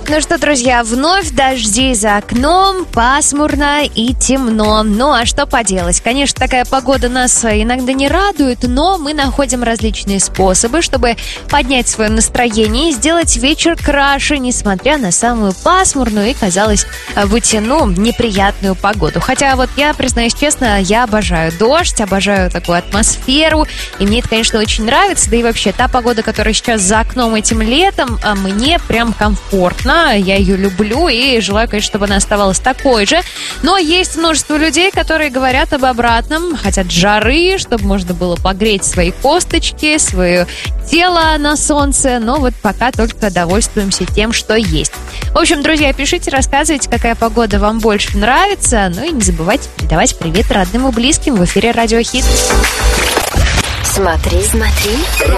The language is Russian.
Ну что, друзья, вновь дожди за окном, пасмурно и темно. Ну а что поделать? Конечно, такая погода нас иногда не радует, но мы находим различные способы, чтобы поднять свое настроение и сделать вечер краше, несмотря на самую пасмурную и, казалось быть, неприятную погоду. Хотя вот я, признаюсь честно, я обожаю дождь, обожаю такую атмосферу, и мне это, конечно, очень нравится. Да и вообще, та погода, которая сейчас за окном этим летом, мне прям комфортно. Я ее люблю и желаю, конечно, чтобы она оставалась такой же. Но есть множество людей, которые говорят об обратном, хотят жары, чтобы можно было погреть свои косточки, свое тело на солнце. Но вот пока только довольствуемся тем, что есть. В общем, друзья, пишите, рассказывайте, какая погода вам больше нравится. Ну и не забывайте передавать привет родным и близким в эфире Радио Хит. Смотри.